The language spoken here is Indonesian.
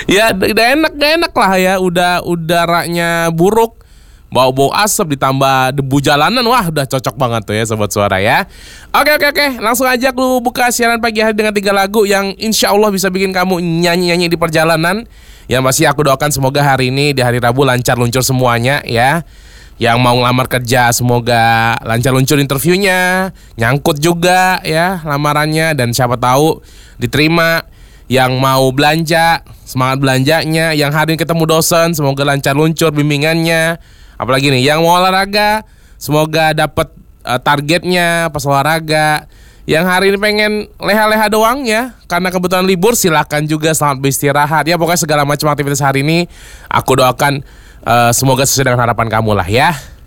Ya gak enak lah ya. Udah udaranya buruk, bau-bau asap ditambah debu jalanan. Wah udah cocok banget tuh ya Sobat Suara ya. Oke, langsung aja lu buka siaran pagi hari dengan 3 lagu yang insya Allah bisa bikin kamu nyanyi-nyanyi di perjalanan. Yang masih aku doakan semoga hari ini di hari Rabu lancar luncur semuanya ya. Yang mau ngelamar kerja semoga lancar luncur interviewnya, nyangkut juga ya lamarannya, dan siapa tahu diterima. Yang mau belanja, semangat belanjanya. Yang hari ini ketemu dosen, semoga lancar luncur bimbingannya. Apalagi nih, yang mau olahraga, semoga dapat targetnya pas olahraga. Yang hari ini pengen leha-leha doang ya, karena kebetulan libur, silakan juga selamat beristirahat. Ya pokoknya segala macam aktivitas hari ini aku doakan semoga sesuai dengan harapan kamu lah ya.